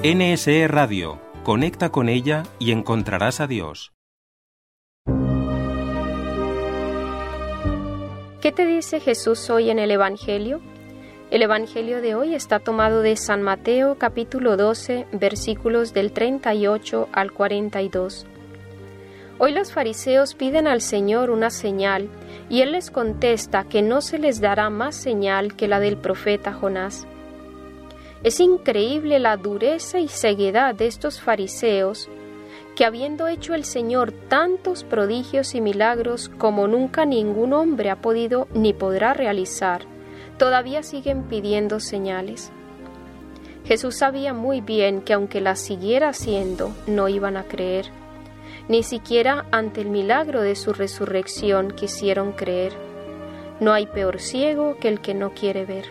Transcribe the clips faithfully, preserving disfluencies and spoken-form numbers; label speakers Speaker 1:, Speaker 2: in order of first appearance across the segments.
Speaker 1: N S E Radio. Conecta con ella y encontrarás a Dios.
Speaker 2: ¿Qué te dice Jesús hoy en el Evangelio? El Evangelio de hoy está tomado de San Mateo capítulo doce, versículos del treinta y ocho al cuarenta y dos. Hoy los fariseos piden al Señor una señal, y Él les contesta que no se les dará más señal que la del profeta Jonás. Es increíble la dureza y ceguedad de estos fariseos, que habiendo hecho el Señor tantos prodigios y milagros como nunca ningún hombre ha podido ni podrá realizar, todavía siguen pidiendo señales. Jesús sabía muy bien que aunque las siguiera haciendo, no iban a creer. Ni siquiera ante el milagro de su resurrección quisieron creer. No hay peor ciego que el que no quiere ver.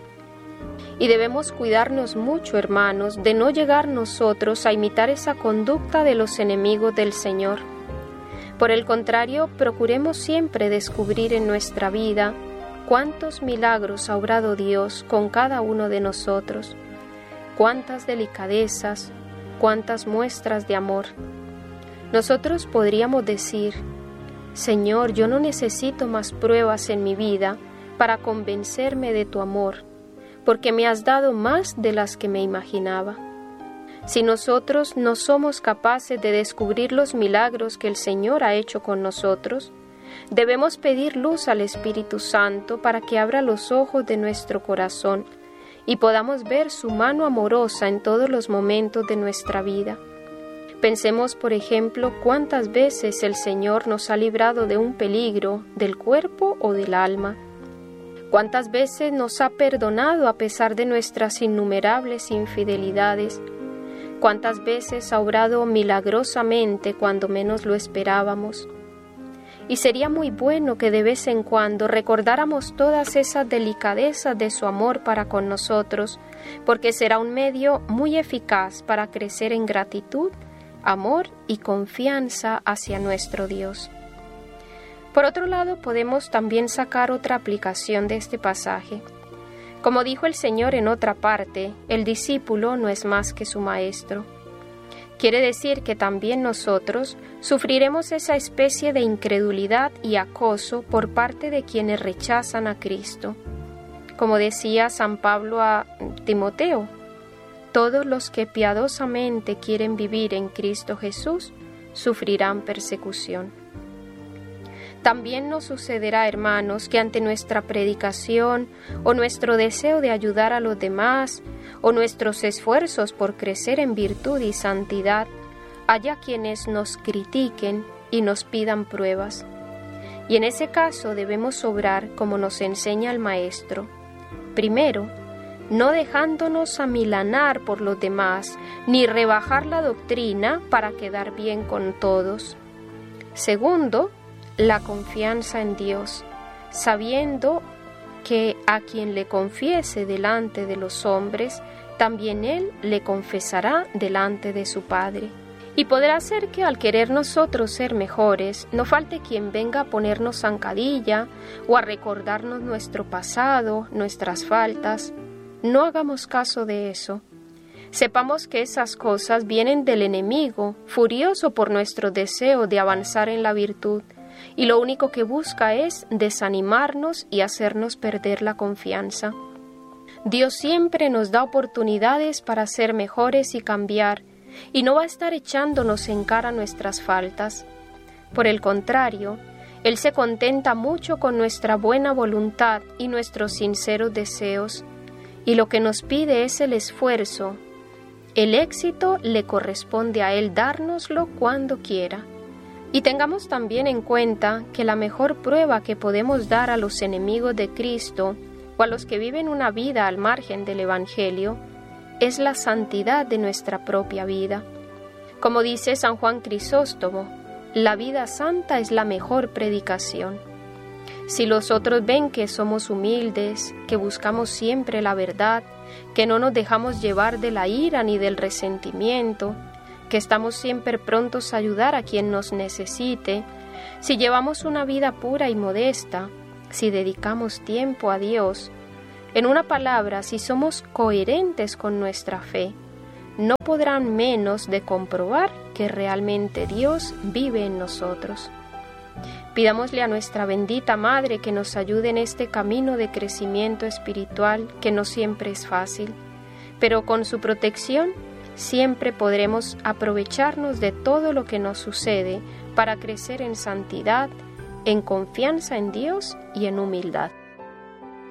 Speaker 2: Y debemos cuidarnos mucho, hermanos, de no llegar nosotros a imitar esa conducta de los enemigos del Señor. Por el contrario, procuremos siempre descubrir en nuestra vida cuántos milagros ha obrado Dios con cada uno de nosotros, cuántas delicadezas, cuántas muestras de amor. Nosotros podríamos decir: Señor, yo no necesito más pruebas en mi vida para convencerme de tu amor, porque me has dado más de las que me imaginaba. Si nosotros no somos capaces de descubrir los milagros que el Señor ha hecho con nosotros, debemos pedir luz al Espíritu Santo para que abra los ojos de nuestro corazón y podamos ver su mano amorosa en todos los momentos de nuestra vida. Pensemos, por ejemplo, cuántas veces el Señor nos ha librado de un peligro del cuerpo o del alma. Cuántas veces nos ha perdonado a pesar de nuestras innumerables infidelidades. Cuántas veces ha obrado milagrosamente cuando menos lo esperábamos. Y sería muy bueno que de vez en cuando recordáramos todas esas delicadezas de su amor para con nosotros, porque será un medio muy eficaz para crecer en gratitud, amor y confianza hacia nuestro Dios. Por otro lado, podemos también sacar otra aplicación de este pasaje. Como dijo el Señor en otra parte, el discípulo no es más que su maestro. Quiere decir que también nosotros sufriremos esa especie de incredulidad y acoso por parte de quienes rechazan a Cristo. Como decía San Pablo a Timoteo, todos los que piadosamente quieren vivir en Cristo Jesús sufrirán persecución. También nos sucederá, hermanos, que ante nuestra predicación o nuestro deseo de ayudar a los demás o nuestros esfuerzos por crecer en virtud y santidad, haya quienes nos critiquen y nos pidan pruebas. Y en ese caso debemos obrar como nos enseña el Maestro. Primero, no dejándonos amilanar por los demás, ni rebajar la doctrina para quedar bien con todos. Segundo, la confianza en Dios, sabiendo que a quien le confiese delante de los hombres, también Él le confesará delante de su Padre. Y podrá ser que al querer nosotros ser mejores, no falte quien venga a ponernos zancadilla o a recordarnos nuestro pasado, nuestras faltas. No hagamos caso de eso. Sepamos que esas cosas vienen del enemigo, furioso por nuestro deseo de avanzar en la virtud, y lo único que busca es desanimarnos y hacernos perder la confianza. Dios siempre nos da oportunidades para ser mejores y cambiar, y no va a estar echándonos en cara nuestras faltas. Por el contrario, Él se contenta mucho con nuestra buena voluntad y nuestros sinceros deseos, y lo que nos pide es el esfuerzo. El éxito le corresponde a Él dárnoslo cuando quiera. Y tengamos también en cuenta que la mejor prueba que podemos dar a los enemigos de Cristo o a los que viven una vida al margen del Evangelio es la santidad de nuestra propia vida. Como dice San Juan Crisóstomo, la vida santa es la mejor predicación. Si los otros ven que somos humildes, que buscamos siempre la verdad, que no nos dejamos llevar de la ira ni del resentimiento, que estamos siempre prontos a ayudar a quien nos necesite, si llevamos una vida pura y modesta, si dedicamos tiempo a Dios, en una palabra, si somos coherentes con nuestra fe, no podrán menos de comprobar que realmente Dios vive en nosotros. Pidámosle a nuestra bendita Madre que nos ayude en este camino de crecimiento espiritual que no siempre es fácil, pero con su protección siempre podremos aprovecharnos de todo lo que nos sucede para crecer en santidad, en confianza en Dios y en humildad.